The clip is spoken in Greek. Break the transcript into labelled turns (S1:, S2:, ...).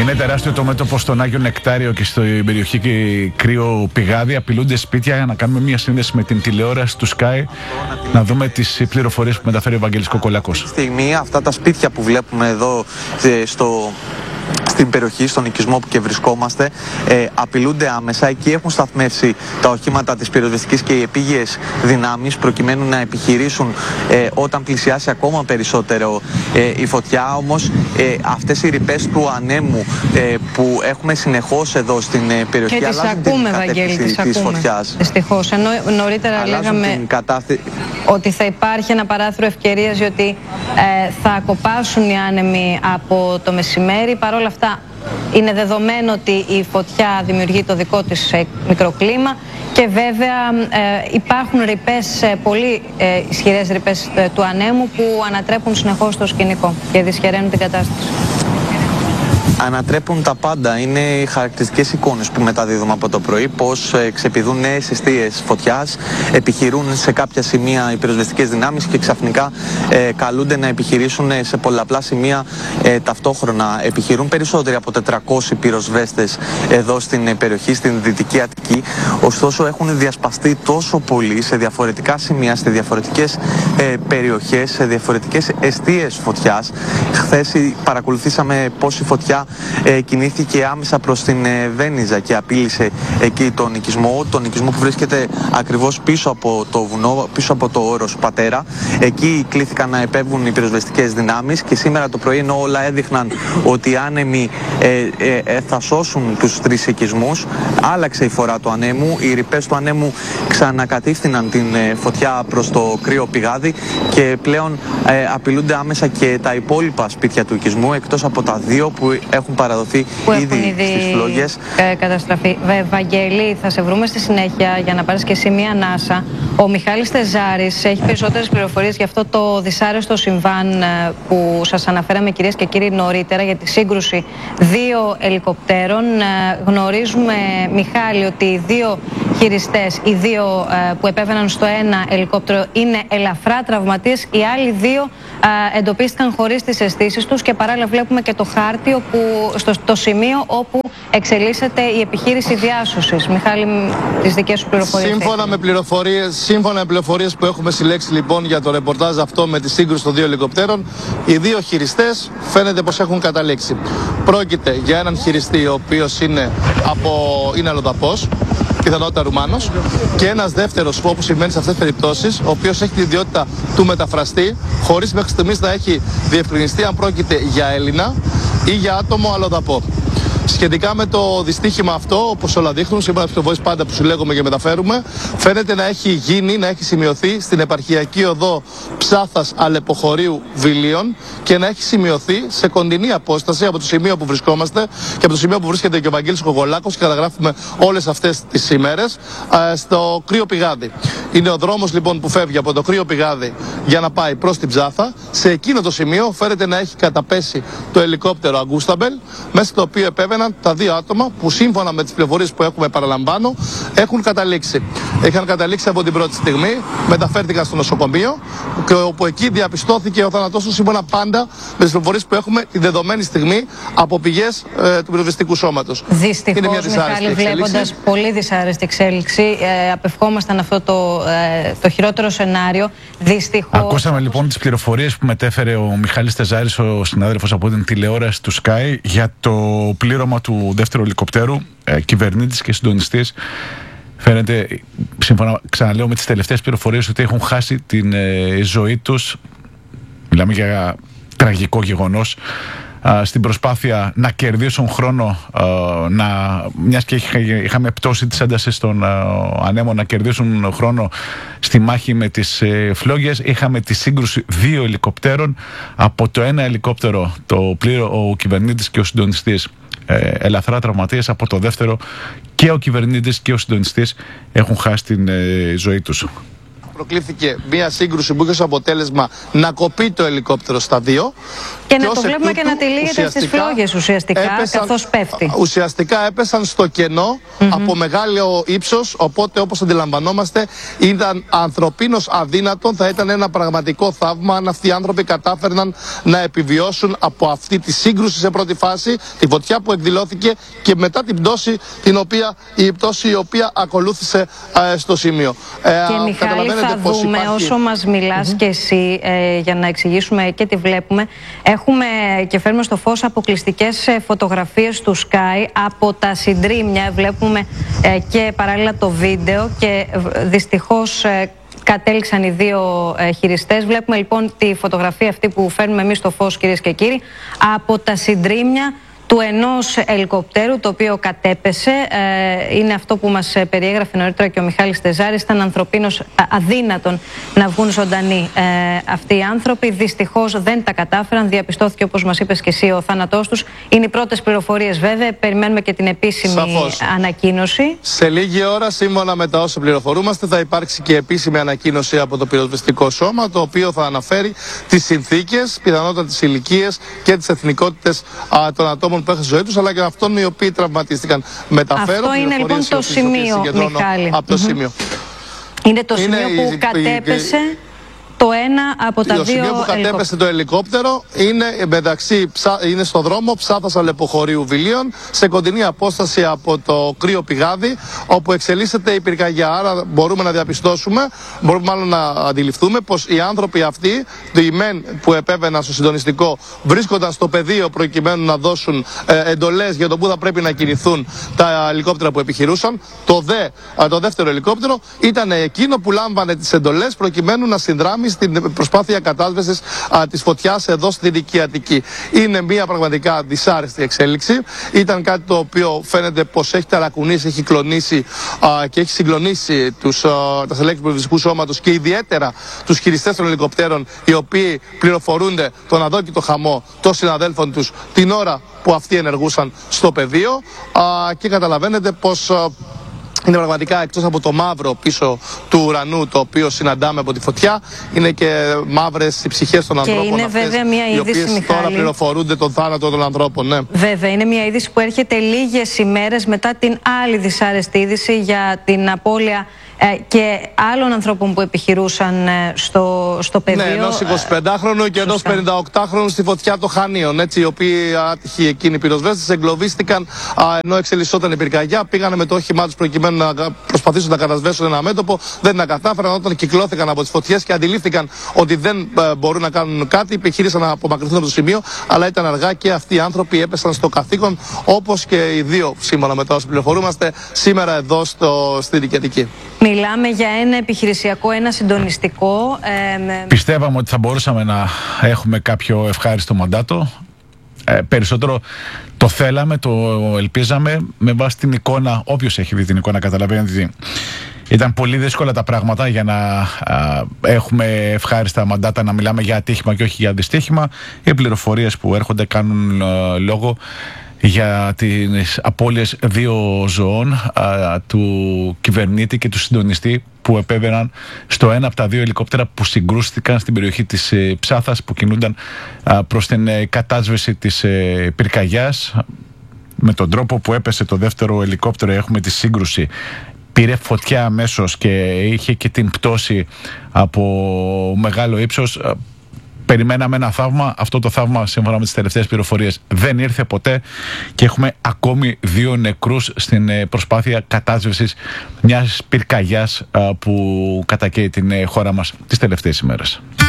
S1: Είναι τεράστιο το μέτωπο στον Άγιο Νεκτάριο και στην περιοχή Κρύο Πηγάδι. Απειλούνται σπίτια. Να κάνουμε μια σύνδεση με την τηλεόραση του Sky, να δούμε τις πληροφορίες που μεταφέρει ο Βαγγέλης Κοκολάκος.
S2: Αυτή τη στιγμή αυτά τα σπίτια που βλέπουμε εδώ στην περιοχή, στον οικισμό που και βρισκόμαστε, απειλούνται άμεσα. Εκεί έχουν σταθμεύσει τα οχήματα της πυροσβεστικής και οι επίγειες δυνάμεις προκειμένου να επιχειρήσουν όταν πλησιάσει ακόμα περισσότερο η φωτιά. Όμως αυτές οι ρηπές του ανέμου που έχουμε συνεχώς εδώ στην περιοχή
S3: και
S2: αλλάζουν την κατεύθυνση της φωτιάς.
S3: Δυστυχώς. Ενώ νωρίτερα λέγαμε ότι θα υπάρχει ένα παράθυρο ευκαιρίας, διότι θα κοπάσουν οι άνεμοι από το μεσημέρι. Παρ' όλα αυτά είναι δεδομένο ότι η φωτιά δημιουργεί το δικό της μικροκλίμα και βέβαια υπάρχουν ρηπές, πολύ ισχυρές ρηπές του ανέμου που ανατρέπουν συνεχώς το σκηνικό και δυσχεραίνουν την κατάσταση.
S2: Ανατρέπουν τα πάντα. Είναι οι χαρακτηριστικές εικόνες που μεταδίδουμε από το πρωί, πως ξεπηδούν νέες αιστείες φωτιάς, επιχειρούν σε κάποια σημεία οι πυροσβεστικές δυνάμεις και ξαφνικά καλούνται να επιχειρήσουν σε πολλαπλά σημεία ταυτόχρονα. Επιχειρούν περισσότεροι από 400 πυροσβέστες εδώ στην περιοχή, στην Δυτική Αττική. Ωστόσο έχουν διασπαστεί τόσο πολύ σε διαφορετικά σημεία, σε διαφορετικές περιοχές, σε διαφορετικές αιστείες φωτιάς. Χθες παρακολουθήσαμε πως η φωτιά κινήθηκε άμεσα προς την Βένιζα και απείλησε εκεί τον οικισμό που βρίσκεται ακριβώς πίσω από το βουνό, πίσω από το όρος Πατέρα. Εκεί κλήθηκαν να επέμβουν οι πυροσβεστικές δυνάμεις και σήμερα το πρωί, ενώ όλα έδειχναν ότι οι άνεμοι θα σώσουν τους τρεις οικισμούς, άλλαξε η φορά του ανέμου. Οι ρηπές του ανέμου ξανακατήφθηναν την φωτιά προς το Κρύο Πηγάδι και πλέον απειλούνται άμεσα και τα υπόλοιπα σπίτια του οικισμού, εκτός από τα δύο που έχουν παραδοθεί ήδη στις φλόγες.
S3: Καταστραφεί. Βαγγέλη, θα σε βρούμε στη συνέχεια για να πάρεις και εσύ μία ανάσα. Ο Μιχάλης Τεζάρης έχει περισσότερες πληροφορίες για αυτό το δυσάρεστο συμβάν που σας αναφέραμε, κυρίες και κύριοι, νωρίτερα, για τη σύγκρουση δύο ελικοπτέρων. Γνωρίζουμε, Μιχάλη, ότι οι δύο χειριστές, οι δύο που επέβαιναν στο ένα ελικόπτερο, είναι ελαφρά τραυματίες. Οι άλλοι δύο εντοπίστηκαν χωρίς τις αισθήσεις τους και παράλληλα βλέπουμε και το χάρτη όπου, στο σημείο όπου εξελίσσεται η επιχείρηση διάσωσης. Μιχάλη, τις δικές σου πληροφορίες.
S4: Σύμφωνα με πληροφορίες που έχουμε συλλέξει λοιπόν για το ρεπορτάζ αυτό με τη σύγκρουση των δύο ελικοπτέρων, οι δύο χειριστές φαίνεται πως έχουν καταλήξει. Πρόκειται για έναν χειριστή ο οποίος είναι αλλοδαπός, πιθανότητα Ρουμάνος, και ένας δεύτερος, όπως συμβαίνει σε αυτές τις περιπτώσεις, ο οποίος έχει την ιδιότητα του μεταφραστή, χωρίς μέχρι στιγμής να έχει διευκρινιστεί αν πρόκειται για Έλληνα ή για άτομο αλλοδαπό. Σχετικά με το δυστύχημα αυτό, όπως όλα δείχνουν, σύμφωνα με τις πληροφορίες πάντα που σου λέγουμε και μεταφέρουμε, φαίνεται να έχει σημειωθεί στην επαρχιακή οδό Ψάθας Αλεποχωρίου Βιλίων και να έχει σημειωθεί σε κοντινή απόσταση από το σημείο που βρισκόμαστε και από το σημείο που βρίσκεται και ο Βαγγέλης Κοκολάκος και καταγράφουμε όλες αυτές τις ημέρες, στο Κρύο Πηγάδι. Είναι ο δρόμος λοιπόν που φεύγει από το Κρύο Πηγάδι για να πάει προς την Ψάθα. Σε εκείνο το σημείο φαίνεται να έχει καταπέσει το ελικόπτερο Αγκούσταμπελ, μέσα στο οποίο επέβαιναν τα δύο άτομα που σύμφωνα με τις πληροφορίες που έχουμε, παραλαμβάνω, έχουν καταλήξει. Είχαν καταλήξει από την πρώτη στιγμή, μεταφέρθηκαν στο νοσοκομείο και όπου εκεί διαπιστώθηκε ο θάνατός του, σύμφωνα πάντα με τις πληροφορίες που έχουμε τη δεδομένη στιγμή από πηγές του πυροσβεστικού σώματος.
S3: Δυστυχώς, Μιχάλη, βλέποντας πολύ δυσάρεστη εξέλιξη, απευχόμασταν αυτό το χειρότερο σενάριο. Δυστυχώς.
S1: Ακούσαμε λοιπόν τις πληροφορίες που μετέφερε ο Μιχάλης Τεζάρης, ο συνάδελφος από την τηλεόραση του Sky, για το πλήρωμα του δεύτερου ελικοπτέρου, κυβερνήτης και συντονιστής. Φαίνεται, σύμφωνα, ξαναλέω, με τις τελευταίες πληροφορίες, ότι έχουν χάσει την ζωή τους. Μιλάμε για τραγικό γεγονός. Στην προσπάθεια να κερδίσουν χρόνο, μιας και είχαμε πτώση της έντασης των ανέμων, να κερδίσουν χρόνο στη μάχη με τις φλόγες. Είχαμε τη σύγκρουση δύο ελικοπτέρων. Από το ένα ελικόπτερο ο κυβερνήτης και ο συντονιστής ελαφρά τραυματίες, από το δεύτερο και ο κυβερνήτης και ο συντονιστής έχουν χάσει την ζωή τους.
S4: προκλήθηκε μια σύγκρουση που είχε ως αποτέλεσμα να κοπεί το ελικόπτερο στα δύο.
S3: Και να το βλέπουμε και να τυλίγεται στις φλόγες ουσιαστικά, καθώς πέφτει.
S4: Ουσιαστικά έπεσαν στο κενό από μεγάλο ύψος, οπότε όπως αντιλαμβανόμαστε ήταν ανθρωπίνως αδύνατον, θα ήταν ένα πραγματικό θαύμα αν αυτοί οι άνθρωποι κατάφερναν να επιβιώσουν από αυτή τη σύγκρουση σε πρώτη φάση, τη φωτιά που εκδηλώθηκε και μετά την πτώση η οποία ακολούθησε στο σημείο.
S3: Και Μιχάλη, θα δούμε όσο μας μιλάς και εσύ για να εξηγήσουμε και τι βλέπουμε. Έχουμε και φέρνουμε στο φως αποκλειστικές φωτογραφίες του Sky από τα συντρίμμια. Βλέπουμε και παράλληλα το βίντεο και δυστυχώς κατέληξαν οι δύο χειριστές. Βλέπουμε λοιπόν τη φωτογραφία αυτή που φέρνουμε εμείς στο φως, κυρίες και κύριοι, από τα συντρίμμια του ενός ελικοπτέρου, το οποίο κατέπεσε. Είναι αυτό που μας περιέγραφε νωρίτερα και ο Μιχάλης Τεζάρης. Ήταν ανθρωπίνως αδύνατον να βγουν ζωντανοί αυτοί οι άνθρωποι. Δυστυχώς δεν τα κατάφεραν. Διαπιστώθηκε, όπως μας είπες και εσύ, ο θάνατός τους. Είναι οι πρώτες πληροφορίες, βέβαια. Περιμένουμε και την επίσημη ανακοίνωση. Σε
S4: λίγη ώρα, σύμφωνα με τα όσα πληροφορούμαστε, θα υπάρξει και επίσημη ανακοίνωση από το πυροσβεστικό σώμα, το οποίο θα αναφέρει τις συνθήκες, πιθανότατα τις ηλικίες και τις εθνικότητες των ατόμων που έχασαν ζωή τους, αλλά και αυτών οι οποίοι τραυματίστηκαν. Μεταφέρω
S3: αυτό είναι λοιπόν το σημείο, Μιχάλη.
S4: Από το σημείο.
S3: Είναι το σημείο που κατέπεσε το ένα από τα δύο.
S4: Το σημείο που κατέπεσε το ελικόπτερο είναι στο δρόμο Ψάθας Λεποχωρίου Βιλίων, σε κοντινή απόσταση από το κρύο πηγάδι, όπου εξελίσσεται η πυρκαγιά. Άρα μπορούμε να διαπιστώσουμε, μπορούμε μάλλον να αντιληφθούμε πως οι άνθρωποι αυτοί, οι μεν που επέβαιναν στο συντονιστικό, βρίσκονταν στο πεδίο προκειμένου να δώσουν εντολές για το πού θα πρέπει να κινηθούν τα ελικόπτερα που επιχειρούσαν. Το δεύτερο ελικόπτερο ήταν εκείνο που λάμβανε τις εντολές προκειμένου να συνδράμει στην προσπάθεια κατάσβεσης της φωτιάς εδώ στην Δυτική Αττική. Είναι μια πραγματικά δυσάρεστη εξέλιξη. Ήταν κάτι το οποίο φαίνεται πως έχει ταρακουνήσει, έχει κλονίσει και έχει συγκλονίσει τα στελέχη του πυροσβεστικού σώματος και ιδιαίτερα τους χειριστές των ελικοπτέρων, οι οποίοι πληροφορούνται τον αδόκητο χαμό των συναδέλφων τους την ώρα που αυτοί ενεργούσαν στο πεδίο, και καταλαβαίνετε πως είναι πραγματικά, εκτός από το μαύρο πίσω του ουρανού το οποίο συναντάμε από τη φωτιά, είναι και μαύρες οι ψυχές των ανθρώπων.
S3: Είναι
S4: αυτές,
S3: βέβαια μια είδηση,
S4: οι οποίες
S3: Μιχάλη,
S4: τώρα πληροφορούνται τον θάνατο των ανθρώπων. Ναι.
S3: Βέβαια, είναι μια είδηση που έρχεται λίγες ημέρες μετά την άλλη δυσάρεστη είδηση για την απώλεια και άλλων ανθρώπων που επιχειρούσαν στο πεδίο.
S4: Ναι, ενός 25χρονου και ενός 58χρονου στη φωτιά των Χανίων. Έτσι, οι οποίοι άτυχοι εκείνοι πυροσβέστες εγκλωβίστηκαν ενώ εξελισσόταν η πυρκαγιά. Πήγανε με το όχημά τους προκειμένου να προσπαθήσουν να κατασβέσουν ένα μέτωπο. Δεν τα κατάφεραν. Όταν κυκλώθηκαν από τις φωτιές και αντιλήφθηκαν ότι δεν μπορούν να κάνουν κάτι, επιχείρησαν να απομακρυνθούν από το σημείο. Αλλά ήταν αργά και αυτοί οι άνθρωποι έπεσαν στο καθήκον, όπως και οι δύο, σύμφωνα με τα όσα πληροφορούμαστε, σήμερα εδώ στη Δυτική Αττική.
S3: Μιλάμε για ένα επιχειρησιακό, ένα συντονιστικό.
S1: Πιστεύαμε ότι θα μπορούσαμε να έχουμε κάποιο ευχάριστο μαντάτο. Περισσότερο το θέλαμε, το ελπίζαμε, με βάση την εικόνα. Όποιος έχει δει την εικόνα καταλαβαίνει ότι ήταν πολύ δύσκολα τα πράγματα για να έχουμε ευχάριστα μαντάτα, να μιλάμε για ατύχημα και όχι για δυστύχημα. Οι πληροφορίες που έρχονται κάνουν λόγο για τις απώλειες δύο ζωών, του κυβερνήτη και του συντονιστή, που επέβαιναν στο ένα από τα δύο ελικόπτερα που συγκρούστηκαν στην περιοχή της Ψάθας, που κινούνταν προς την κατάσβεση της πυρκαγιάς. Με τον τρόπο που έπεσε το δεύτερο ελικόπτερο έχουμε τη σύγκρουση. Πήρε φωτιά αμέσως και είχε και την πτώση από μεγάλο ύψος. Περιμέναμε ένα θαύμα. Αυτό το θαύμα, σύμφωνα με τις τελευταίες πληροφορίες, δεν ήρθε ποτέ και έχουμε ακόμη δύο νεκρούς στην προσπάθεια κατάσβεσης μιας πυρκαγιάς που κατακαίει την χώρα μας τις τελευταίες ημέρες.